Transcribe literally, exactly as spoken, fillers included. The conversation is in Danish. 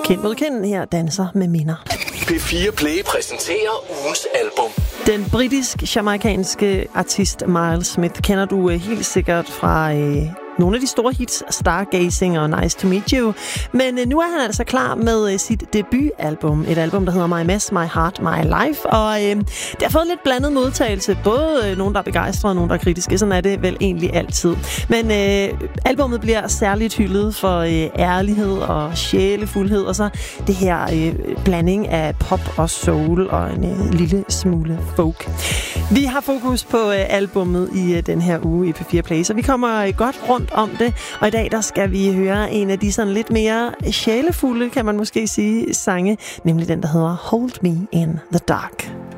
Kind mod kind her danser med minder. P fire Play præsenterer ugens album. Den britisk-jamaikanske artist Miles Smith kender du helt sikkert fra øh, nogle af de store hits, Stargazing og Nice to Meet You. Men øh, nu er han altså klar med øh, sit debutalbum. Et album, der hedder My Mess, My Heart, My Life. Og øh, det har fået lidt blandet modtagelse. Både øh, nogen, der er begejstrede og nogen, der er kritiske. Sådan er det vel egentlig altid. Men øh, albummet bliver særligt hyldet for øh, ærlighed og sjælefuldhed. Og så det her øh, blanding af pop og soul og en øh, lille smule folk. Vi har fokus på øh, albummet i øh, den her uge i P fire Play, så vi kommer øh, godt rundt om det. Og i dag der skal vi høre en af de sådan lidt mere sjælefulde, kan man måske sige, sange, nemlig den, der hedder Hold Me in the Dark.